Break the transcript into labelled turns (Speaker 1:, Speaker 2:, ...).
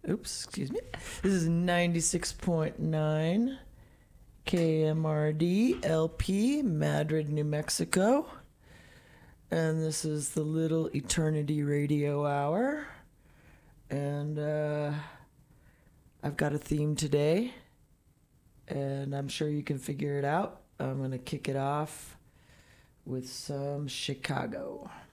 Speaker 1: Oops, excuse me. This is 96.9 KMRD LP, Madrid, New Mexico. And this is the Little Eternity Radio Hour. And I've got a theme today, and I'm sure you can figure it out. I'm going to kick it off with some Chicago.